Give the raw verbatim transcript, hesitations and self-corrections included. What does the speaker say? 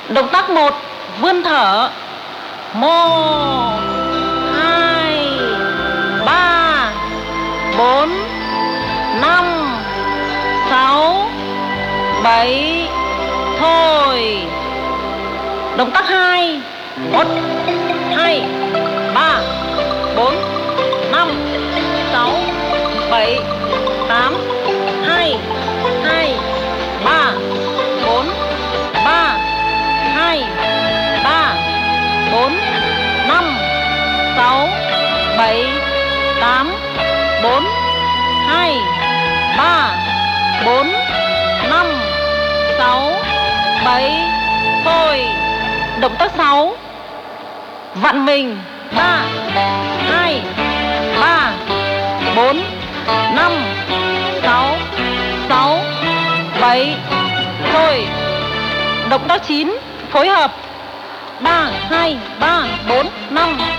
Động tác một, vươn thở. Một, hai, ba, bốn, năm, sáu, bảy. Thôi. Động tác hai. Một, hai, ba, bốn, năm, sáu, bảy, tám. Hai, hai, ba, bốn, ba, hai, ba, bốn, năm, sáu, bảy, tám, bốn, hai, ba, bốn, năm, sáu, bảy. Thôi. Động tác sáu. Vặn mình. Ba, hai, ba, bốn, năm, sáu, sáu, bảy. Thôi. Động tác chín. Phối hợp. Ba, hai, ba, bốn, năm,